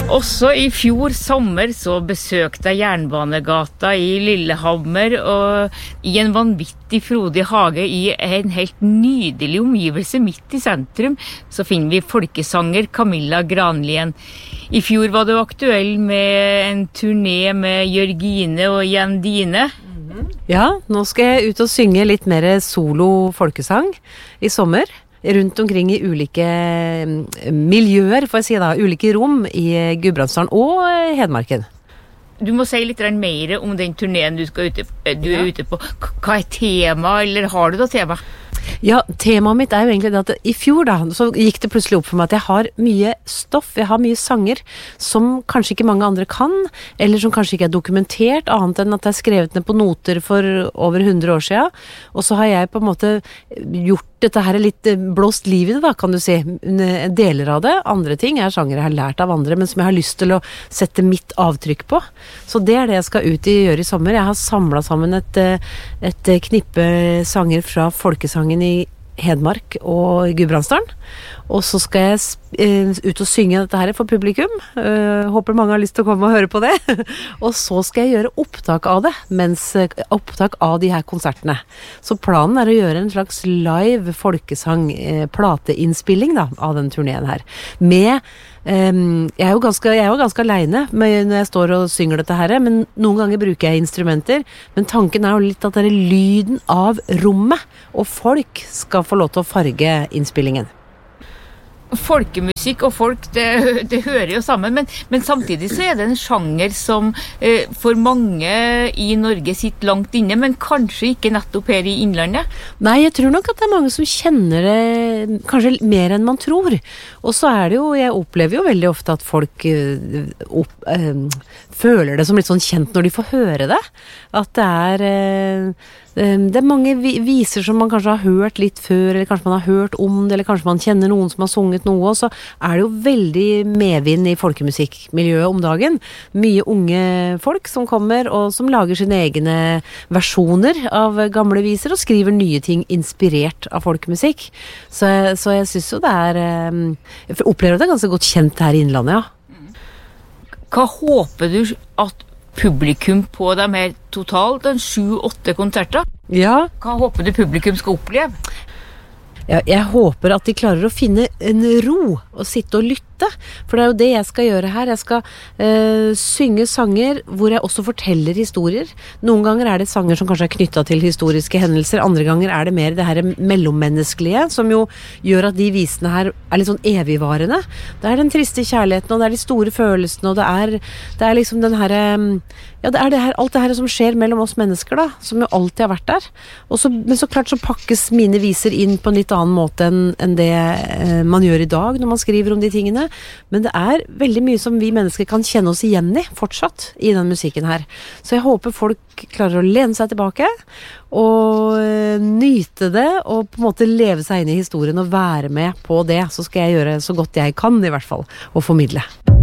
Også i fjor sommer så besøkte jeg Jernbanegata i Lillehammer, og i en vanvittig frodig hage i en helt nydelig omgivelse midt i sentrum, så finner vi folkesanger Camilla Granlien. I fjor var du aktuell med en turné med Jørgine og Jandine. Ja, nå skal jeg ut og synge litt mer solo folkesang i sommer. Rundt omkring i ulike miljøer, får jeg si da, ulike rom i Gudbrandsdalen og Hedmarken. Du må si litt mer om den turneen du er ute på. Hva er tema, eller har du da tema? Ja, temaet mitt er jo egentlig det at i fjor da, så gikk det plutselig opp for meg at jeg har mye stoff, jeg har mye sanger som kanskje ikke mange andre kan, eller som kanskje ikke er dokumentert, annet enn at jeg har skrevet ned på noter for over 100 år siden, og så har jeg på en måte gjort dette her litt blåst liv i det da, kan du si. Deler av det, andre ting er sanger jeg har lært av andre, men som jeg har lyst til å sette mitt avtrykk på. Så det er det jeg skal ut i gjøre i sommer. Jeg har samlet sammen et knippe sanger fra folkesangen i Hedmark og Gudbrandsdalen. Og så skal jeg ut og synge dette her for publikum. Håper mange har lyst til å komme og høre på det. Og så skal jeg gjøre opptak av det, opptak av de her konsertene. Så planen er å gjøre en slags live folkesang, plateinnspilling da, av den turneen her. Jeg er jo ganske alene når jeg står og synger dette her, men noen ganger bruker jeg instrumenter. Men tanken er jo litt at det er lyden av rommet, og folk skal få lov til å farge innspillingen. Folkemusikk og folk, det hører jo sammen, men samtidig så er det en sjanger som for mange i Norge sitter langt inne, men kanskje ikke nettopp her i Innlandet. Nei, jeg tror nok at det er mange som kjenner det kanskje mer enn man tror. Og så er det jo, jeg opplever jo veldig ofte at folk føler det som litt sånn kjent når de får høre det. At det er mange viser som man kanskje har hørt litt før, eller kanskje man har hørt om det, eller kanskje man kjenner noen som har sunget noe, og så er det jo veldig medvind i folkemusikkmiljøet om dagen. Mye unge folk som kommer, og som lager sine egne versjoner av gamle viser, og skriver nye ting inspirert av folkemusikk. Så jeg synes jo det jeg opplever det ganske godt kjent her i Innlandet, ja. Hva håper du at publikum på de her totalt 7-8 konserter? Ja. Hva håper du publikum skal oppleve? Ja, jeg håper at de klarer å finne en ro og sitte og lytte, for det er jo det jeg skal gjøre her. Jeg skal synge sanger hvor jeg også forteller historier. Noen ganger er det sanger som kanskje er knyttet til historiske hendelser, andre ganger er det mer det her mellommenneskelige, som jo gjør at de visene her er litt sånn evigvarende. Det er den triste kjærligheten, og det er de store følelsene, og det er liksom den her, ja, det er alt det her som skjer mellom oss mennesker da, som jo alltid har vært der. Men så klart så pakkes mine viser inn på en litt annen måte enn det man gjør i dag når man skriver om de tingene. Men det er veldig mye som vi mennesker kan kjenne oss igjen i fortsatt i den musikken her. Så jeg håper folk klarer å lene seg tilbake og nyte det, og på en måte leve seg inn i historien og være med på det. Så skal jeg gjøre så godt jeg kan i hvert fall, og formidle.